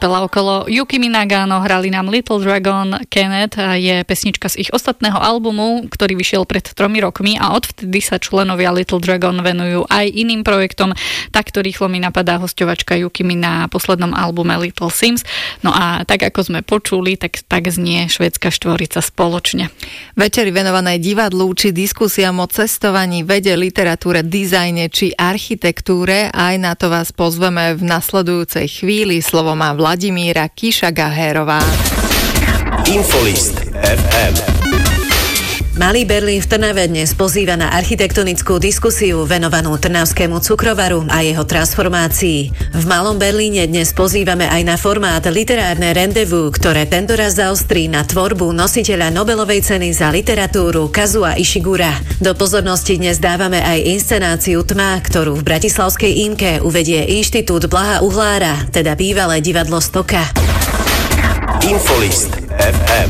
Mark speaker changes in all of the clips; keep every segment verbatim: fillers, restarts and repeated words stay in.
Speaker 1: kapela okolo. Yukimi Nagano hrali nám Little Dragon. Kenneth je pesnička z ich ostatného albumu, ktorý vyšiel pred tromi rokmi a odvtedy sa členovia Little Dragon venujú aj iným projektom. Takto rýchlo mi napadá hosťovačka Yukimi na poslednom albume Little Sims. No a tak ako sme počuli, tak, tak znie švédska štvorica Spoločne.
Speaker 2: Večery venované divadlu či diskusiám o cestovaní, vede, literatúre, dizajne či architektúre. Aj na to vás pozveme v nasledujúcej chvíli. Slovo má Vladimíra Kiša-Gahérová.
Speaker 3: Infolist ef em.
Speaker 4: Malý Berlín v Trnave dnes pozýva na architektonickú diskusiu venovanú trnavskému cukrovaru a jeho transformácii. V Malom Berlíne dnes pozývame aj na formát Literárne rendezvous, ktoré tentoraz zaostrí na tvorbu nositeľa Nobelovej ceny za literatúru Kazua Ishigura. Do pozornosti dnes dávame aj inscenáciu Tma, ktorú v bratislavskej Ímke uvedie Inštitút Blaha Uhlára, teda bývalé divadlo Stoka.
Speaker 3: Infolist ef em.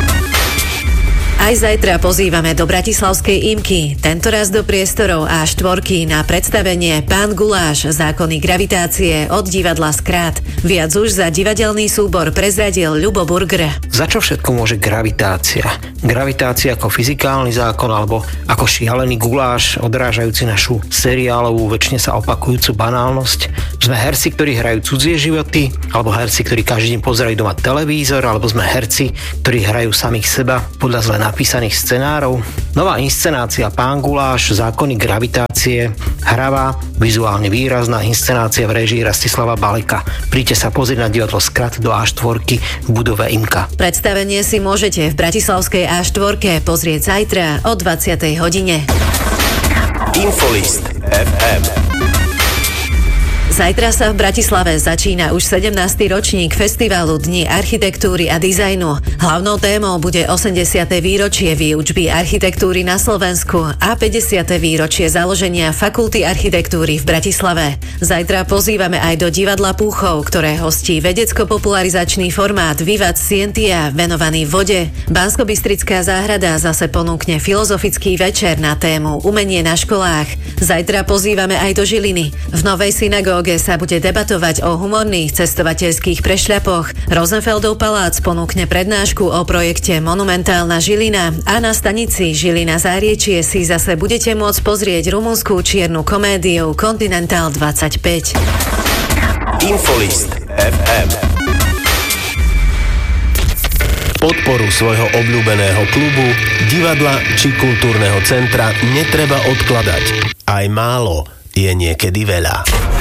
Speaker 4: Aj zajtra pozývame do bratislavskej Ímky, tentoraz do priestorov á štyri na predstavenie Pán Guláš, zákony gravitácie od divadla Skrát. Viac už za divadelný súbor prezradil Ľubo Burger.
Speaker 5: Za čo všetko môže gravitácia? Gravitácia ako fyzikálny zákon alebo ako šialený guláš odrážajúci našu seriálovú, väčšine sa opakujúcu banálnosť? Sme herci, ktorí hrajú cudzie životy, alebo herci, ktorí každý deň pozerajú doma televízor, alebo sme herci, ktorí hrajú samých seba podľa zle napísaných scenárov. Nová inscenácia Pán Guláš, zákony gravitácie, hravá, vizuálne výrazná inscenácia v réžii Rastislava Baleka. Príďte sa pozrieť na divadlo Skrat do á štyri v budove Imka.
Speaker 4: Predstavenie si môžete v bratislavskej á štyri pozrieť zajtra o dvadsiatej hodine.
Speaker 3: Infolist ef em.
Speaker 4: Zajtra sa v Bratislave začína už sedemnásty ročník festivalu Dni architektúry a dizajnu. Hlavnou témou bude osemdesiate výročie výučby architektúry na Slovensku a päťdesiate výročie založenia Fakulty architektúry v Bratislave. Zajtra pozývame aj do divadla Púchov, ktoré hostí vedecko-popularizačný formát Vivat Scientia venovaný vode. Banskobystrická záhrada zase ponúkne filozofický večer na tému Umenie na školách. Zajtra pozývame aj do Žiliny. V Novej synagóge sa bude debatovať o humorných cestovateľských prešľapoch. Rosenfeldov palác ponúkne prednášku o projekte Monumentálna Žilina a na stanici Žilina Záriečie si zase budete môcť pozrieť rumunskú čiernu komédiu Continental dvadsaťpäť.
Speaker 3: Infolist ef em. Podporu svojho obľúbeného klubu, divadla či kultúrneho centra netreba odkladať. Aj málo je niekedy veľa.